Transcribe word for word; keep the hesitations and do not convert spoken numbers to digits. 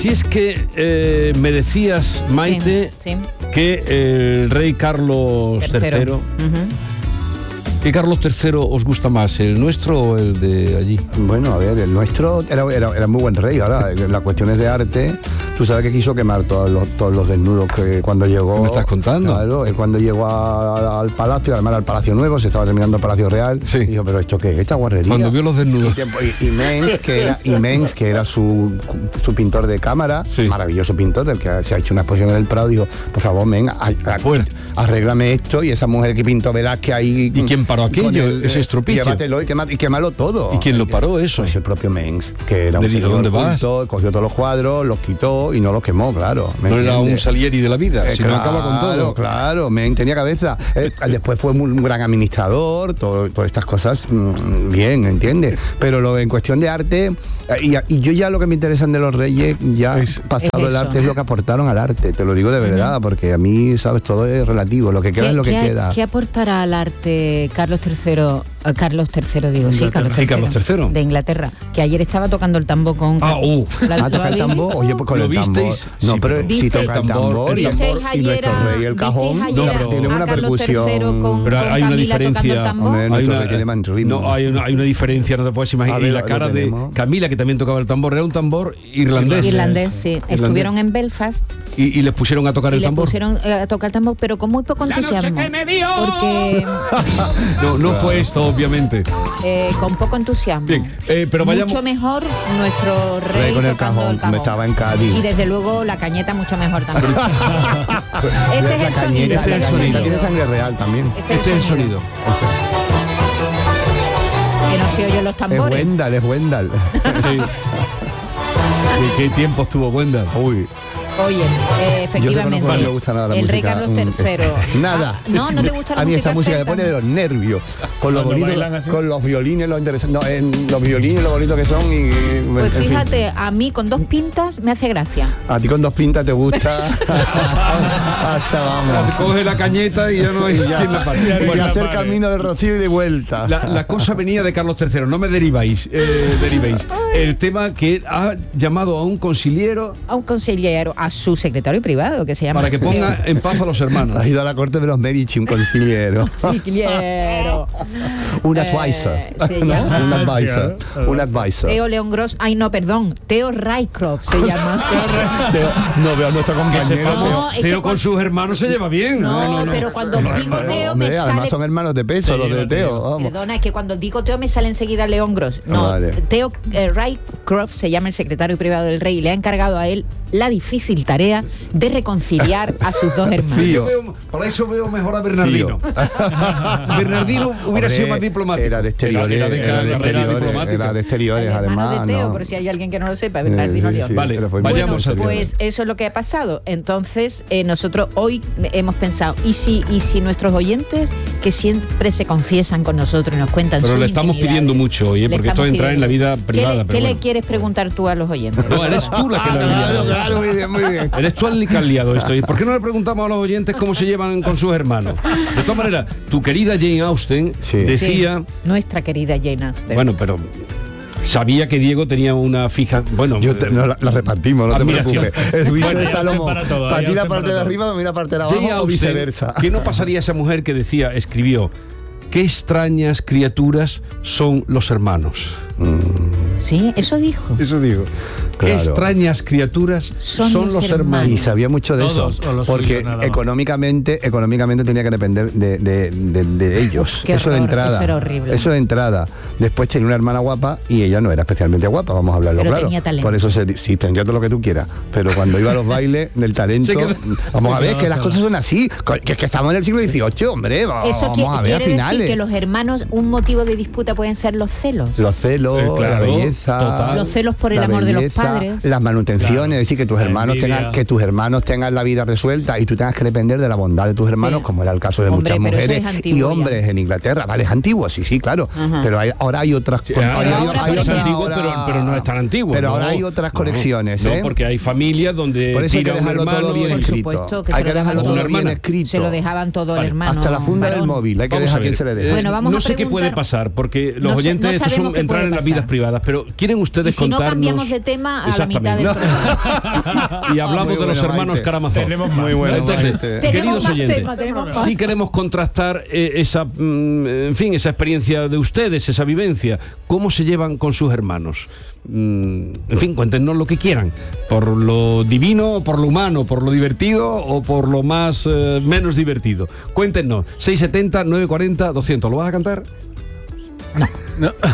Si es que eh, me decías, Maite, sí, sí. que el rey Carlos tercero, tercero uh-huh. ¿qué Carlos tercero os gusta más, el nuestro o el de allí? Bueno, a ver, el nuestro era, era, era muy buen rey. Ahora, las cuestiones de arte, tú sabes que quiso quemar todos los, todos los desnudos que cuando llegó... ¿Qué me estás contando? Claro, él cuando llegó a, a, al palacio, además al Palacio Nuevo, se estaba terminando el Palacio Real, sí. dijo, pero ¿esto qué es? ¿Esta guarrería? Cuando vio los desnudos. Y, y Mengs, que era, y Mengs, que era su, su pintor de cámara, sí. maravilloso pintor, del que se ha hecho una exposición en el Prado, dijo, por favor, Mengs, arréglame esto, y esa mujer que pintó Velázquez ahí... ¿Y quién paró aquello? El, ese estropicio. Llévatelo y, quema, y quémalo todo. ¿Y quién lo paró eso? Pues el propio Mengs, que era un señor ¿dónde vas? Culto, cogió todos los cuadros, los quitó y no los quemó, claro. No entiende? Era un Salieri de la vida, eh, sino claro, acaba con todo. Claro, Mengs tenía cabeza. Eh, después fue un gran administrador, todo, todas estas cosas, mmm, bien, ¿entiendes? Pero lo en cuestión de arte, eh, y, y yo ya lo que me interesan de los reyes, ya es, pasado es el arte, es lo que aportaron al arte, te lo digo de verdad, uh-huh. porque a mí, sabes, todo es relativo, lo que queda es lo que ¿qué, queda. ¿Qué aportará al arte Carlos tercero? Uh, Carlos tercero, digo, sí, Carlos sí, Carlos tercero. De Inglaterra, que ayer estaba tocando el tambor con... Ah, uh. ¿Ah, toca el tambor? Oye, pues con ¿Lo el visteis? tambor. No, sí, pero si toca el tambor, el tambor y nuestro rey el cajón, no, pero tiene una percusión. Con, pero con hay una diferencia. Hombre, hay, una, tiene más ritmo. No, hay, una, hay una diferencia, no te puedes imaginar. Y la cara de Camila, que también tocaba el tambor, era un tambor irlandés. Irlandés, sí. Irlandés. Estuvieron en Belfast. Y, y les pusieron a tocar y el tambor. Les pusieron a tocar el tambor, pero con muy poco entusiasmo. No sé qué me dio. Porque... no, no fue esto, obviamente. Eh, con poco entusiasmo. Bien, eh, pero vayamos... Mucho mejor nuestro rey, rey con el cajón, el cajón. Me estaba en Cádiz. Y desde luego la cañeta mucho mejor también. Este es el sonido. Este es el sonido. Tiene sangre real también. Este, este es el sonido. Que no se oyen los tambores. Es Wendell, es Wendell. Sí. ¿Qué, ¿Qué tiempo estuvo Wendell? Uy. Oye, eh, efectivamente, no me gusta nada la el música, rey Carlos tercero. Nada. Ah, no, no te gusta la a mí música. esta música me pone de los nervios, con los bonitos, con los violines, los interesantes, no, en los violines, lo bonito que son y. Pues fíjate, fin. A mí con dos pintas me hace gracia. A ti con dos pintas te gusta. Hasta vamos. Coge la cañeta y ya no hay ya, quien la pare. Y Bueno, hacer camino de Rocío y de vuelta. La, la cosa venía de Carlos tercero, no me deriváis, eh, derivéis. El tema que ha llamado a un consiliero. A un consiliero, a su secretario privado, que se llama. Para que ponga en paz a los hermanos. Ha ido a la corte de los Medici, un consiliero. Consiliero. Un advisor. Eh, se ¿no? llama. Un advisor. Un advisor. Teo León Gross. Ay, no, perdón. Teo Rycroft se llama. Teo, no veo a nuestro compañero. No, Teo, Teo con cuando, sus hermanos se lleva bien. No, no, no pero cuando no, digo Teo me hombre, sale. Además son hermanos de peso, sí, los de Teo. Vamos. Perdona, es que cuando digo Teo me sale enseguida León Gross. No, vale. Teo eh, Rycroft se llama el secretario privado del rey y le ha encargado a él la difícil tarea de reconciliar a sus dos hermanos. Yo veo, para eso veo mejor a Bernardino. Bernardino hubiera Hombre, sido más diplomático. Era de exteriores, era, era, era de exteriores, era de exteriores, además. De Teo, no. por si hay alguien que no lo sepa, Bernardino sí, León. Sí, vale, vayamos bueno, pues eso es lo que ha pasado. Entonces, eh, nosotros hoy hemos pensado, ¿y si, y si nuestros oyentes que siempre se confiesan con nosotros y nos cuentan Pero sus le estamos pidiendo mucho hoy, ¿eh? Porque esto entra en la vida privada. ¿Qué, le, pero ¿qué bueno. le quieres preguntar tú a los oyentes? No, eres tú la que ah, la has liado. Claro, muy bien, muy bien. Eres tú el que has liado esto. ¿Y por qué no le preguntamos a los oyentes cómo se llevan con sus hermanos? De todas maneras, tu querida Jane Austen sí. decía... Sí, nuestra querida Jane Austen. Bueno, pero... Sabía que Diego tenía una fija... Bueno, Yo te, no, la, la repartimos, no admiración. te preocupes. El juicio bueno, de Salomón. Para, todo, para ti la parte de arriba, mira la parte de abajo Jane o viceversa. ¿Qué no pasaría esa mujer que decía, escribió, qué extrañas criaturas son los hermanos? Mm. Sí, eso dijo. Eso digo. Claro. Extrañas criaturas son, son los, los hermanos. hermanos. Y sabía mucho de Todos, eso, porque económicamente, económicamente tenía que depender de, de, de, de ellos. Qué eso horror, de entrada. Eso era horrible. Eso de entrada. Después tenía una hermana guapa y ella no era especialmente guapa, vamos a hablarlo pero claro. Tenía talento. Por eso se, sí, tendría todo lo que tú quieras. Pero cuando iba a los bailes del talento, vamos a ver que las cosas son así, que, que estamos en el siglo dieciocho, hombre. Vamos, eso vamos a ver a quiere finales. decir que los hermanos, un motivo de disputa pueden ser los celos. Los celos, eh, claro, la belleza. Total. Los celos por el la amor belleza, de los padres, las manutenciones, claro. Es decir, que tus la hermanos envidia. tengan que tus hermanos tengan la vida resuelta y tú tengas que depender de la bondad de tus hermanos, sí. Como era el caso de Hombre, muchas mujeres es y hombres ya. En Inglaterra, vale, es antiguo, sí, sí, claro. Ajá. Pero hay, ahora hay otras sí, ahora, hay, ahora, hay es otras, antiguo, ahora, pero, pero no es tan antiguo. Pero no, ahora hay otras conexiones, no, ¿eh? No, porque hay familias donde por eso hay que tira dejarlo un hermano, todo bien por escrito. Supuesto, que hay se que dejarlo todo bien hermana. escrito. Se lo dejaban todo vale. el hermano. Hasta la funda varón. del móvil, hay que vamos dejar a ver, quien se le deje. Bueno, vamos no a sé qué puede pasar, porque los no oyentes sé, no estos son entrar en las vidas privadas, pero Pero ¿quieren ustedes y si contarnos? no cambiamos de tema a la mitad del programa. Y hablamos Muy de los bueno, hermanos Maite. Karamazov. Tenemos más. Muy bueno, Entonces, Maite. queridos oyentes, tema, tenemos más. sí queremos contrastar eh, esa, mm, en fin, esa experiencia de ustedes, esa vivencia. ¿Cómo se llevan con sus hermanos? Mm, en fin, cuéntenos lo que quieran. Por lo divino, por lo humano, por lo divertido o por lo más eh, menos divertido. Cuéntenos. seiscientos setenta, novecientos cuarenta, doscientos. ¿Lo vas a cantar? No.